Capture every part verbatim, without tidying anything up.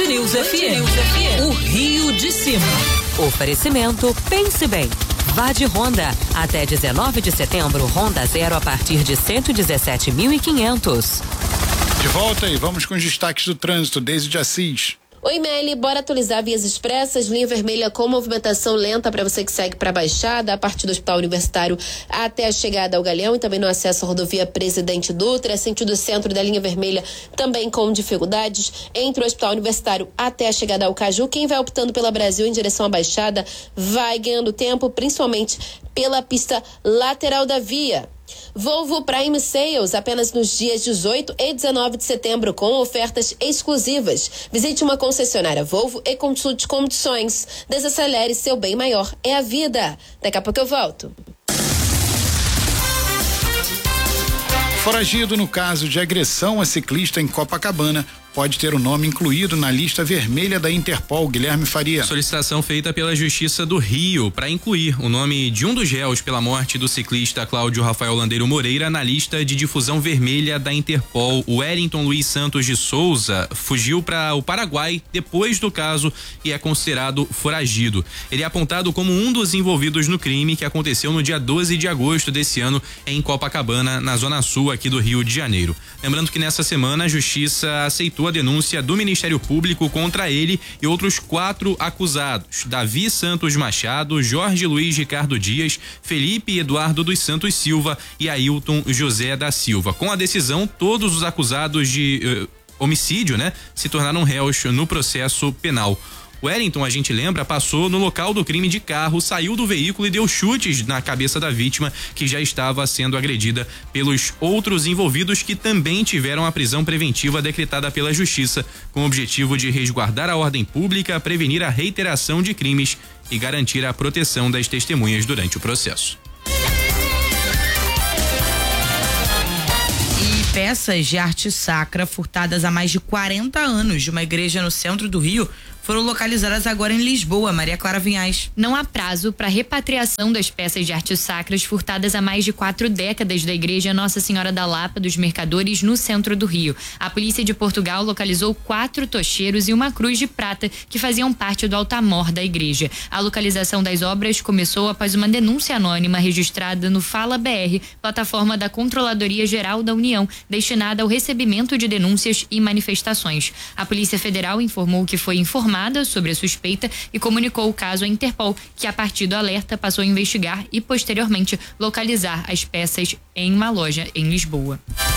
News F M, o Rio de Cima. Oferecimento Pense Bem. Vá de Honda. Até dezenove de setembro, Honda Zero a partir de cento e dezessete mil e quinhentos. De volta aí, vamos com os destaques do trânsito, desde Assis. Oi, Meli, bora atualizar vias expressas, linha vermelha com movimentação lenta para você que segue para a Baixada, a partir do Hospital Universitário até a chegada ao Galeão e também no acesso à rodovia Presidente Dutra, sentido centro da linha vermelha também com dificuldades, entre o Hospital Universitário até a chegada ao Caju. Quem vai optando pela Brasil em direção à Baixada vai ganhando tempo, principalmente pela pista lateral da via. Volvo Prime Sales, apenas nos dias dezoito e dezenove de setembro, com ofertas exclusivas. Visite uma concessionária Volvo e consulte condições. Desacelere, seu bem maior é a vida. Daqui a pouco eu volto. Foragido no caso de agressão a ciclista em Copacabana pode ter o nome incluído na lista vermelha da Interpol. Guilherme Faria. Solicitação feita pela Justiça do Rio para incluir o nome de um dos réus pela morte do ciclista Cláudio Rafael Landeiro Moreira na lista de difusão vermelha da Interpol. O Wellington Luiz Santos de Souza fugiu para o Paraguai depois do caso e é considerado foragido. Ele é apontado como um dos envolvidos no crime que aconteceu no dia doze de agosto desse ano em Copacabana, na zona sul aqui do Rio de Janeiro. Lembrando que nessa semana a Justiça aceitou a denúncia do Ministério Público contra ele e outros quatro acusados: Davi Santos Machado, Jorge Luiz Ricardo Dias, Felipe Eduardo dos Santos Silva e Ailton José da Silva. Com a decisão, todos os acusados de uh, homicídio, né, se tornaram réus no processo penal. Wellington, a gente lembra, passou no local do crime de carro, saiu do veículo e deu chutes na cabeça da vítima, que já estava sendo agredida pelos outros envolvidos, que também tiveram a prisão preventiva decretada pela Justiça, com o objetivo de resguardar a ordem pública, prevenir a reiteração de crimes e garantir a proteção das testemunhas durante o processo. Peças de arte sacra furtadas há mais de quarenta anos de uma igreja no centro do Rio foram localizadas agora em Lisboa. Maria Clara Vinhais. Não há prazo para repatriação das peças de artes sacras furtadas há mais de quatro décadas da igreja Nossa Senhora da Lapa dos Mercadores, no centro do Rio. A polícia de Portugal localizou quatro tocheiros e uma cruz de prata que faziam parte do altar-mor da igreja. A localização das obras começou após uma denúncia anônima registrada no Fala B R, plataforma da Controladoria Geral da União, destinada ao recebimento de denúncias e manifestações. A Polícia Federal informou que foi informada sobre a suspeita e comunicou o caso à Interpol, que a partir do alerta passou a investigar e posteriormente localizar as peças em uma loja em Lisboa.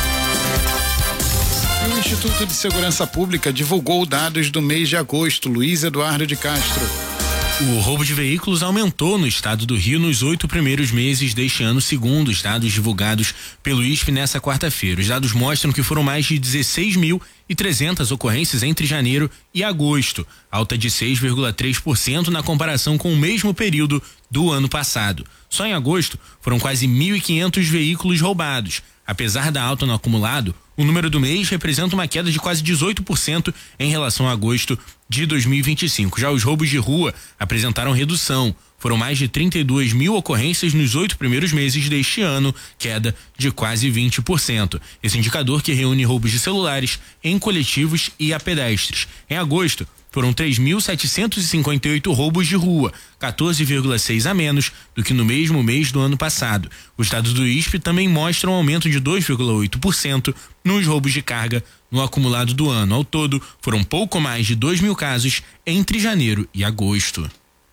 O Instituto de Segurança Pública divulgou dados do mês de agosto. Luiz Eduardo de Castro. O roubo de veículos aumentou no estado do Rio nos oito primeiros meses deste ano, segundo os dados divulgados pelo I S P nessa quarta-feira. Os dados mostram que foram mais de dezesseis mil e trezentas ocorrências entre janeiro e agosto, alta de seis vírgula três por cento na comparação com o mesmo período do ano passado. Só em agosto foram quase mil e quinhentos veículos roubados. Apesar da alta no acumulado, o número do mês representa uma queda de quase dezoito por cento em relação a agosto de dois mil e vinte e cinco. Já os roubos de rua apresentaram redução. Foram mais de trinta e duas mil ocorrências nos oito primeiros meses deste ano, queda de quase vinte por cento. Esse indicador que reúne roubos de celulares em coletivos e a pedestres. Em agosto, foram três mil setecentos e cinquenta e oito roubos de rua, quatorze vírgula seis a menos do que no mesmo mês do ano passado. Os dados do I S P também mostram um aumento de dois vírgula oito por cento nos roubos de carga no acumulado do ano. Ao todo, foram pouco mais de dois mil casos entre janeiro e agosto.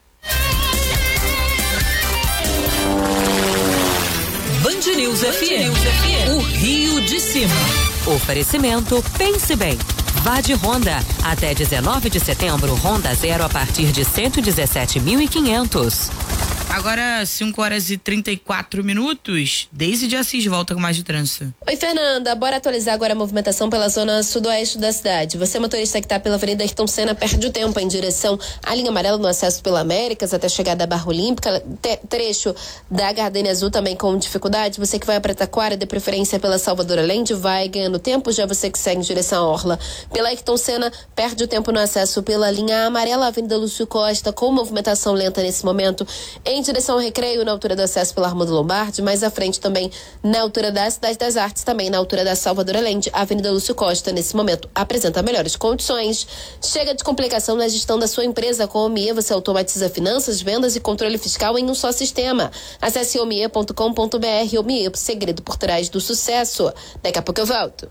Band News F M, o Rio de Cima. Oferecimento Pense Bem. Vá de Honda. Até dezenove de setembro, Honda Zero a partir de cento e dezessete mil e quinhentos. Agora, cinco horas e trinta e quatro minutos. Desde de Assis volta com mais de trânsito. Oi, Fernanda. Bora atualizar agora a movimentação pela zona sudoeste da cidade. Você, motorista que está pela Avenida Ayrton Senna, perde o tempo em direção à linha amarela no acesso pela Américas até chegar da Barra Olímpica. Te- trecho da Gardenia Azul também com dificuldade. Você que vai para Taquara, de preferência pela Salvador Allende, vai ganhando tempo. Já você que segue em direção à Orla pela Ayrton Senna, perde o tempo no acesso pela linha amarela, Avenida Lúcio Costa, com movimentação lenta nesse momento em em direção ao Recreio, na altura do acesso pela Armando Lombardi, mais à frente também na altura da Cidade das Artes, também na altura da Salvador Allende, Avenida Lúcio Costa, nesse momento apresenta melhores condições. Chega de complicação na gestão da sua empresa. Com o Omie, você automatiza finanças, vendas e controle fiscal em um só sistema. Acesse omie ponto com ponto br. Omie, o segredo por trás do sucesso. Daqui a pouco eu volto.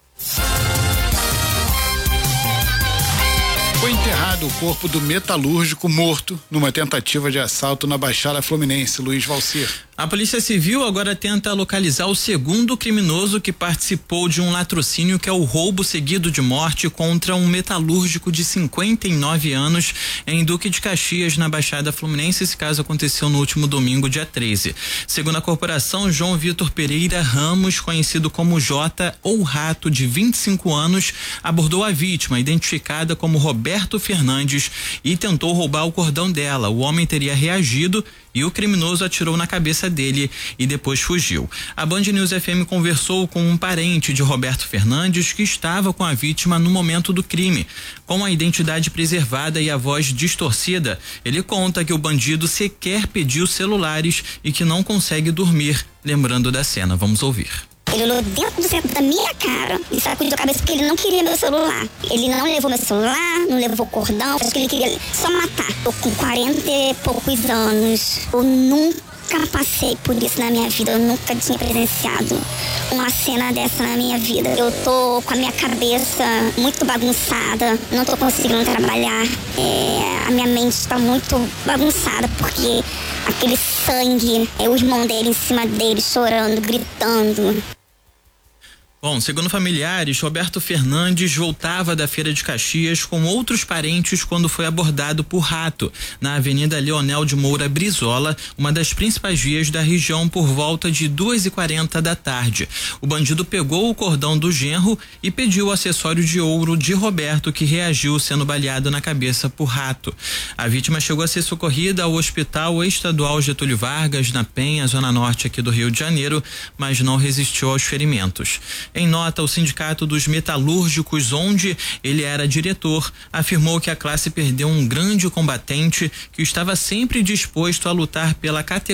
Foi enterrado o corpo do metalúrgico morto numa tentativa de assalto na Baixada Fluminense. Luiz Valcir. A Polícia Civil agora tenta localizar o segundo criminoso que participou de um latrocínio, que é o roubo seguido de morte contra um metalúrgico de cinquenta e nove anos em Duque de Caxias, na Baixada Fluminense. Esse caso aconteceu no último domingo, dia treze. Segundo a corporação, João Vitor Pereira Ramos, conhecido como Jota ou Rato, de vinte e cinco anos, abordou a vítima, identificada como Roberto Fernandes, e tentou roubar o cordão dela. O homem teria reagido e o criminoso atirou na cabeça dele e depois fugiu. A Band News F M conversou com um parente de Roberto Fernandes que estava com a vítima no momento do crime. Com a identidade preservada e a voz distorcida, ele conta que o bandido sequer pediu celulares e que não consegue dormir, lembrando da cena. Vamos ouvir. Ele olhou dentro do centro da minha cara e sacudiu a cabeça porque ele não queria meu celular. Ele não levou meu celular, não levou cordão, acho que ele queria só matar. Tô com quarenta e poucos anos. Eu nunca passei por isso na minha vida, eu nunca tinha presenciado uma cena dessa na minha vida. Eu tô com a minha cabeça muito bagunçada, não tô conseguindo trabalhar. É, a minha mente está muito bagunçada porque aquele sangue, é o irmão dele em cima dele, chorando, gritando. Bom, segundo familiares, Roberto Fernandes voltava da Feira de Caxias com outros parentes quando foi abordado por rato na Avenida Leonel de Moura Brizola, uma das principais vias da região, por volta de duas e quarenta da tarde. O bandido pegou o cordão do genro e pediu o acessório de ouro de Roberto, que reagiu sendo baleado na cabeça por rato. A vítima chegou a ser socorrida ao Hospital Estadual Getúlio Vargas, na Penha, zona norte aqui do Rio de Janeiro, mas não resistiu aos ferimentos. Em nota, o Sindicato dos Metalúrgicos, onde ele era diretor, afirmou que a classe perdeu um grande combatente que estava sempre disposto a lutar pela categoria